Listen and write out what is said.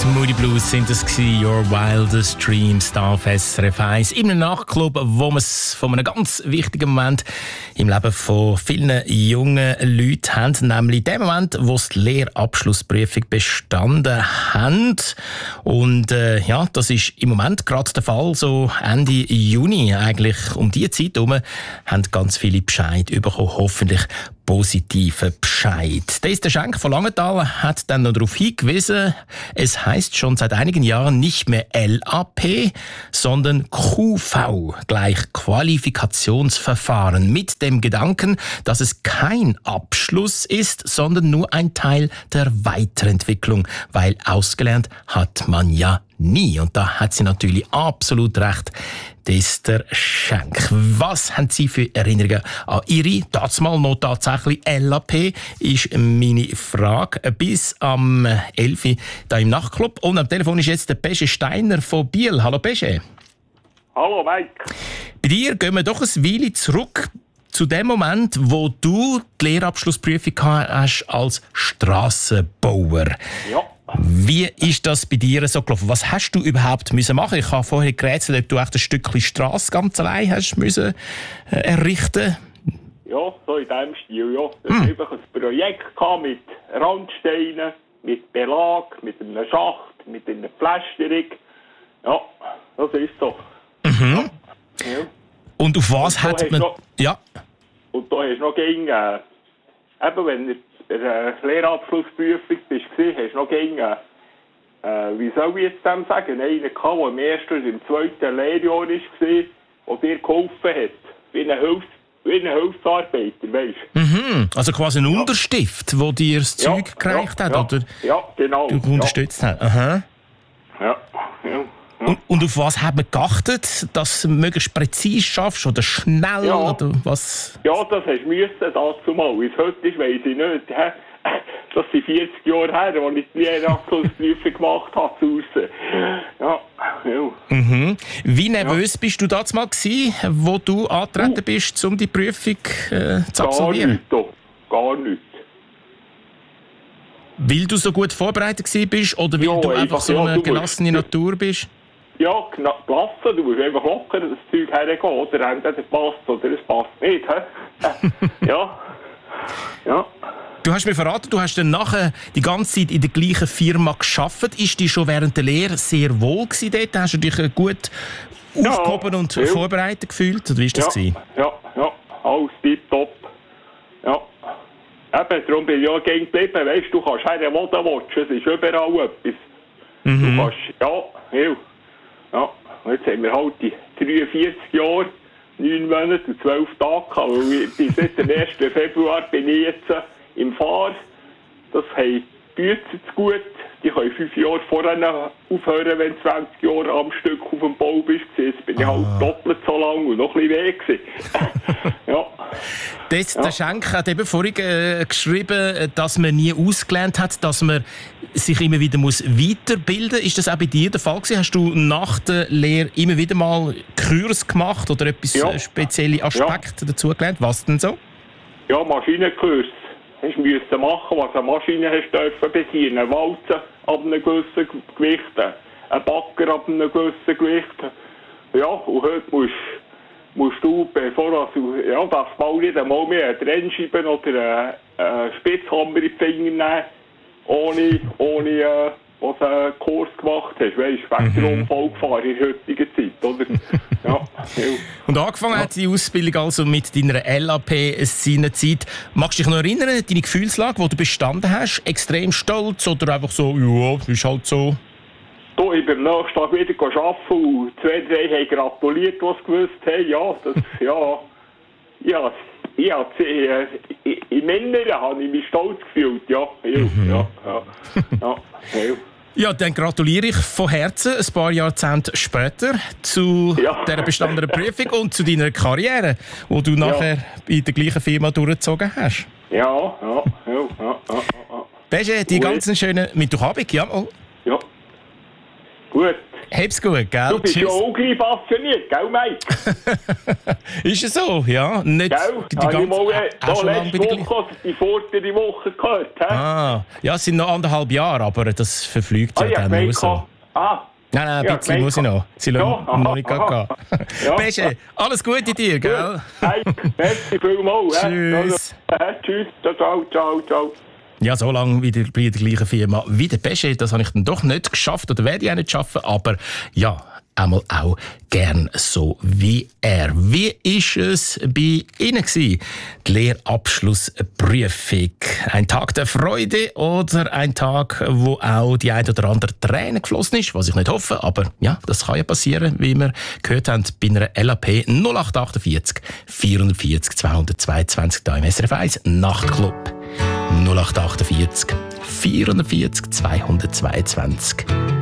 Moody Blues sind es gewesen, Your Wildest Dreams, da auf SRF 1. In einem Nachtclub, wo wir es von einem ganz wichtigen Moment im Leben von vielen jungen Leuten haben, nämlich dem Moment, wo sie die Lehrabschlussprüfung bestanden haben. Und ja, das ist im Moment gerade der Fall, so Ende Juni eigentlich. Um diese Zeit herum haben ganz viele Bescheid bekommen, hoffentlich positiven Bescheid. Der Schenk von Langenthal hat dann noch darauf hingewiesen, es heisst schon seit einigen Jahren nicht mehr LAP, sondern QV, gleich Qualifikationsverfahren, mit dem Gedanken, dass es kein Abschluss ist, sondern nur ein Teil der Weiterentwicklung, weil ausgelernt hat man ja nie. Und da hat sie natürlich absolut recht. Das ist der Schenk. Was haben Sie für Erinnerungen an Ihre, damals noch tatsächlich LAP, ist meine Frage. Bis am 11. Uhr hier im Nachtclub. Und am Telefon ist jetzt der Pesche Steiner von Biel. Hallo Pesche. Hallo Mike. Bei dir gehen wir doch ein Weile zurück zu dem Moment, wo du die Lehrabschlussprüfung hast als Strassenbauer. Ja. Wie ist das bei dir so gelaufen? Was hast du überhaupt machen müssen? Ich habe vorher gerätselt, ob du echt ein Stückchen Strasse ganz allein hast müssen errichten. Ja, so in diesem Stil, ja. Das war einfach ein Projekt mit Randsteinen, mit Belag, mit einem Schacht, mit einer Pflasterung. Ja, das ist so. Mhm. Ja. Und auf was hat man... Ja. Und da hast du noch gegen... eben, wenn du in der Lehrabschlussprüfung bist, hast du noch gegen... wie soll ich jetzt dem sagen? Einen gehabt, der im ersten und im zweiten Lehrjahr war, der dir geholfen hat. Wie ein Hilfsarbeiter, weißt du? Mhm. Also quasi ein Unterstift, der dir das Zeug gereicht hat, oder? Ja, genau. Du unterstützt hat. Aha. Ja. Und auf was hat man geachtet, dass du möglichst präzise schaffst oder schnell oder was? Ja, das hast du müssen dazu mal. Wie es heute ist, weiss ich nicht. Das sind 40 Jahre her, als ich die Lehrabschlussprüfung gemacht habe zu Hause. Ja. Mhm. Wie nervös bist du damals gewesen, wo du angetreten bist, um die Prüfung zu absolvieren? Gar nicht. Weil du so gut vorbereitet bist oder weil du einfach so eine gelassene Natur bist? Ja, gelassen. Du musst einfach locker das Zeug hergehen. Oder entweder passt oder es passt nicht. Ja. Du hast mir verraten, du hast dann nachher die ganze Zeit in der gleichen Firma gearbeitet. Ist die schon während der Lehre sehr wohl gewesen dort? Hast du dich gut aufgehoben und vorbereitet gefühlt? Oder wie war das? Ja. Alles tipptopp. Ja. Eben, darum bin ich ja gegen geblieben. Weißt du, kannst her Mode watchen. Es ist überall etwas. Mhm. Du kannst, ja. Und jetzt haben wir halt die 43 Jahre, 9 Monate und 12 Tage gehabt. Weil bis seit dem 1. Februar bin ich jetzt im Fahr. Das haben die Bücher zu gut. Die können 5 Jahre vorher aufhören, wenn du 20 Jahre am Stück auf dem Bau bist. Jetzt bin ich halt doppelt so lang und noch ein bisschen weg. Ja. Der Schenk hat eben vorhin geschrieben, dass man nie ausgelernt hat, dass man sich immer wieder weiterbilden muss. Ist das auch bei dir der Fall gewesen? Hast du nach der Lehre immer wieder mal Kurs gemacht oder etwas spezielle Aspekte dazu gelernt? Was denn so? Ja, Maschinenkurs. Hast müssen machen, was eine Maschine hast dürfen bedienen. Eine Walze ab einem gewissen Gewicht, ein Backer ab einem gewissen Gewicht. Ja, und heute musst du, bevor du, das mal nicht einmal mehr eine Trennscheibe oder einen Spitzhammer in die Finger nehmen, ohne was du einen Kurs gemacht hast. Weißt du, wegen der Unfallgefahr in der heutigen Zeit, oder? Ja. Und angefangen hat die Ausbildung also mit deiner LAP seinerzeit. Magst du dich noch erinnern, deine Gefühlslage, die du bestanden hast? Extrem stolz oder einfach so, ja, ist halt so? Du, ich bin am nächsten Tag wieder arbeiten und 2, 3 haben gratuliert, was gewusst haben. Im Inneren habe ich mich stolz gefühlt, ja. Ja, dann gratuliere ich von Herzen ein paar Jahrzehnte später zu dieser bestandenen Prüfung und zu deiner Karriere, die du nachher in der gleichen Firma durchgezogen hast. Ja. Pesche, die ganzen schönen Mittwochabend, jawohl. Ja. Gut. Hab's gut, gell? Du bist ja Tschüss. auch gleich fasziniert, gell, Mike? Ist es so, ja? Nicht Gell? die Habe ich ganze... mal auch schon lange letzte bei der gleichen- Woche, die vordere Woche gehört. He? Ja, es sind noch 1,5 Jahre, aber das verfliegt ja dann nur so. Nein, ein Ja, bisschen muss ich noch. Sie lassen Ja, noch nicht aha. gehen. Ja. Pesche, alles Gute dir, gell? Hey, merci vielmals. Tschüss. Tschüss, ciao. Ja, so lange wieder bei der gleichen Firma wie der Pesche, das habe ich dann doch nicht geschafft oder werde ich auch nicht schaffen, aber ja, einmal auch gern so wie er. Wie ist es bei Ihnen gewesen? Die Lehrabschlussprüfung. Ein Tag der Freude oder ein Tag, wo auch die ein oder andere Träne geflossen ist, was ich nicht hoffe, aber ja, das kann ja passieren, wie wir gehört haben bei einer LAP 0848 440 222 da im SRF 1 Nachtclub. 0848 440 222.